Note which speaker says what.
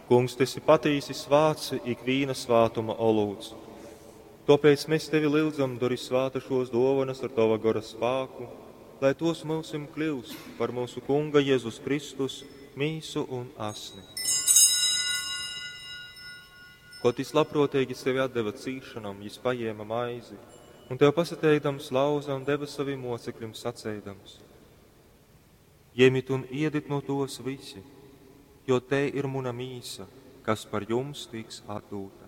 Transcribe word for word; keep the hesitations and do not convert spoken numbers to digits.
Speaker 1: Kungs, tu esi patīsi svāts ikvīna svātuma olūts. Tāpēc mēs tevi lūdzam, dori svāta šos dāvanas ar tava gara spēku, lai tos mūsim kļūst par mūsu Kunga Jēzus Kristus mīsu un asni. Ko tis labprotīgi sevi atdeva cīšanam, jis paēma maizi, un tev pasateikdams lauza un deva saviem mocekļiem sacēdams: Ņemit un iedit no tos visi, jo te ir muna mīsa, kas par jums tiks atdūta.